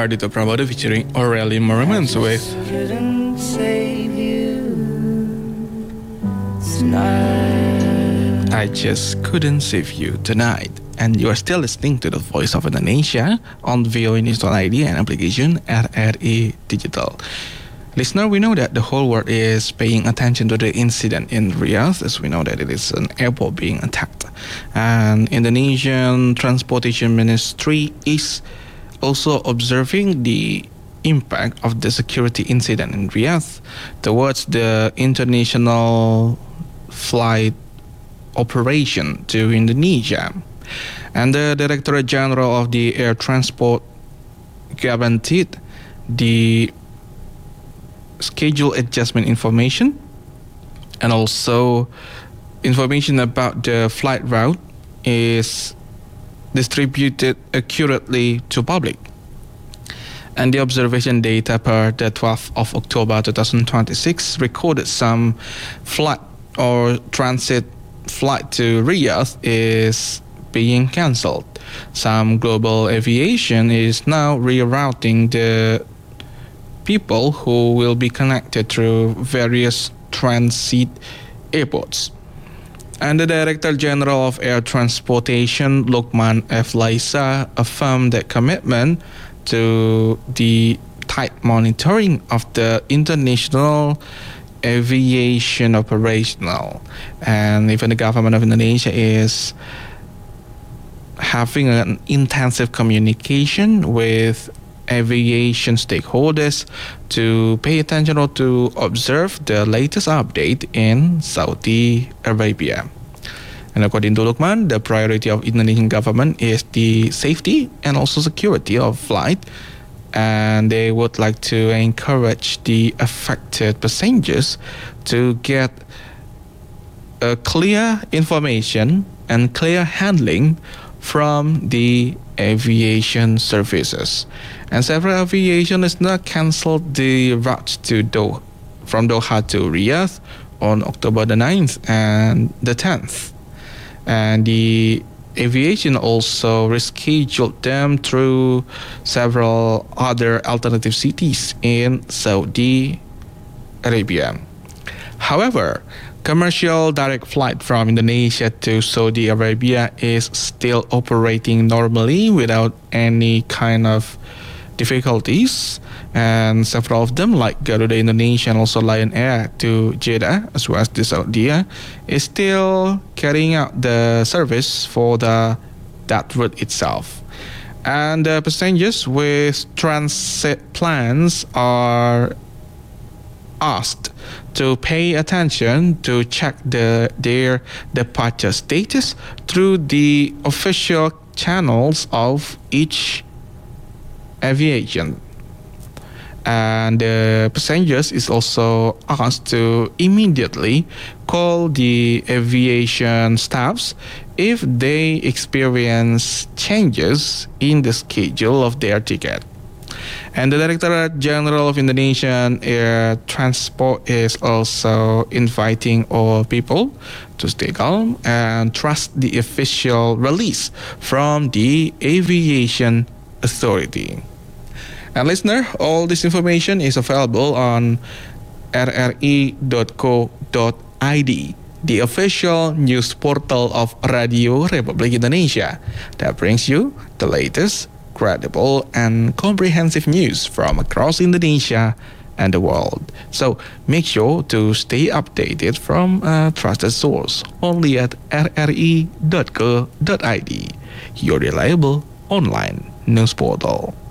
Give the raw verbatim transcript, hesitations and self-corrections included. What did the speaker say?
Ardhito Pramodo featuring Aurelian Merrimans with Couldn't save you tonight. I Just Couldn't Save You Tonight. And you are still listening to the Voice of Indonesia on V O A News dot I D and application R R I Digital. Listener, we know that the whole world is paying attention to the incident in Riyadh, as we know that it is an airport being attacked. And Indonesian Transportation Ministry is also observing the impact of the security incident in Riyadh towards the international flight operation to Indonesia. And the Directorate General of the Air Transport guaranteed the schedule adjustment information and also information about the flight route is distributed accurately to public. And the observation data per the twelfth of October twenty twenty-six recorded some flight or transit flight to Riyadh is being cancelled. Some global aviation is now rerouting the people who will be connected through various transit airports. And the Director General of Air Transportation, Lukman F. Laisa, affirmed that commitment to the tight monitoring of the international aviation operational. And even the government of Indonesia is having an intensive communication with aviation stakeholders to pay attention or to observe the latest update in Saudi Arabia. And according to Lukman, the priority of Indonesian government is the safety and also security of flight, and they would like to encourage the affected passengers to get a clear information and clear handling from the aviation services. And several aviation has not cancelled the route to Doha, from Doha to Riyadh on October the ninth and the tenth. And the aviation also rescheduled them through several other alternative cities in Saudi Arabia. However, commercial direct flight from Indonesia to Saudi Arabia is still operating normally without any kind of difficulties, and several of them like Garuda Indonesia and also Lion Air to Jeddah as well as to Saudi is still carrying out the service for the that route itself. And the passengers with transit plans are asked to pay attention to check the their departure status through the official channels of each aviation. And the passengers is also asked to immediately call the aviation staffs if they experience changes in the schedule of their ticket. And the Directorate General of Indonesian Air Transport is also inviting all people to stay calm and trust the official release from the Aviation Authority. And listener, all this information is available on R R I dot co dot I D, the official news portal of Radio Republik Indonesia that brings you the latest, credible and comprehensive news from across Indonesia and the world. So make sure to stay updated from a trusted source only at R R I dot co dot I D, your reliable online news portal.